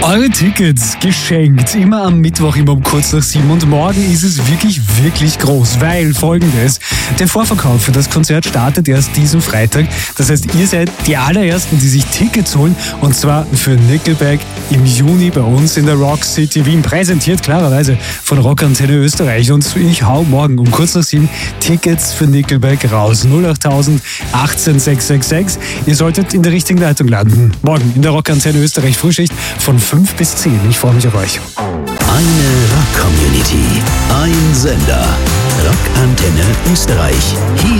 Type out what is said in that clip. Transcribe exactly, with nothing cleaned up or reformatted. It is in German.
Eure Tickets geschenkt, immer am Mittwoch, immer um kurz nach sieben. Und morgen ist es wirklich, wirklich groß, weil folgendes: Der Vorverkauf für das Konzert startet erst diesen Freitag. Das heißt, ihr seid die allerersten, die sich Tickets holen, und zwar für Nickelback im Juni bei uns in der Rock City Wien. Präsentiert klarerweise von Rockantenne Österreich. Und ich hau morgen um kurz nach sieben Tickets für Nickelback raus. null acht null null achtzehn sechs sechs sechs. Ihr solltet in der richtigen Leitung landen. Morgen in der Rockantenne Österreich Frühschicht von fünf bis zehn. Ich freue mich auf euch. Eine Rock-Community, ein Sender. Rockantenne Österreich. Hier